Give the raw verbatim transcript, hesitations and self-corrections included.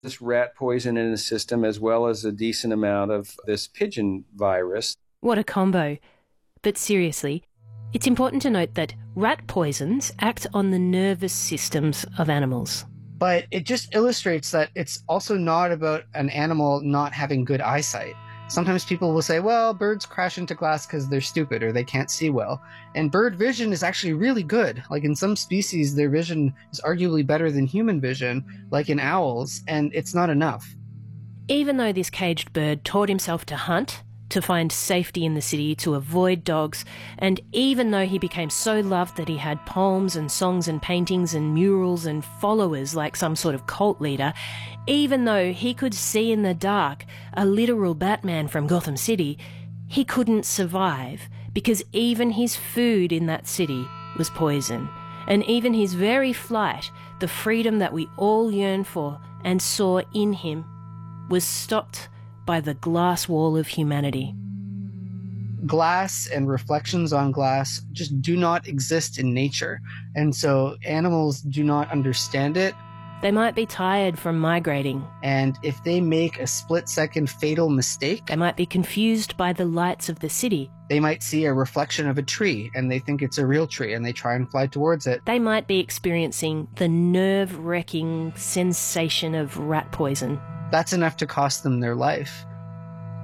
this rat poison in the system as well as a decent amount of this pigeon virus. What a combo. But seriously, it's important to note that rat poisons act on the nervous systems of animals. But it just illustrates that it's also not about an animal not having good eyesight. Sometimes people will say, well, birds crash into glass because they're stupid or they can't see well. And bird vision is actually really good. Like in some species, their vision is arguably better than human vision, like in owls, and it's not enough. Even though this caged bird taught himself to hunt, to find safety in the city, to avoid dogs, and even though he became so loved that he had poems and songs and paintings and murals and followers like some sort of cult leader, even though he could see in the dark, a literal Batman from Gotham City, he couldn't survive because even his food in that city was poison. And even his very flight, the freedom that we all yearn for and saw in him, was stopped by the glass wall of humanity. Glass and reflections on glass just do not exist in nature, and so animals do not understand it. They might be tired from migrating. And if they make a split-second fatal mistake, they might be confused by the lights of the city. They might see a reflection of a tree and they think it's a real tree and they try and fly towards it. They might be experiencing the nerve-wracking sensation of rat poison. That's enough to cost them their life.